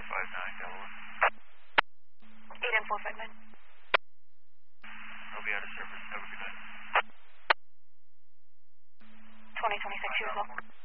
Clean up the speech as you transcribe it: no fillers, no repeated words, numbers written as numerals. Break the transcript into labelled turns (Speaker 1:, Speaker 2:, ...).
Speaker 1: 459, Delaware.
Speaker 2: 8 and 459.
Speaker 1: I'll be out of service. Have a good night.
Speaker 2: 2026 you as well.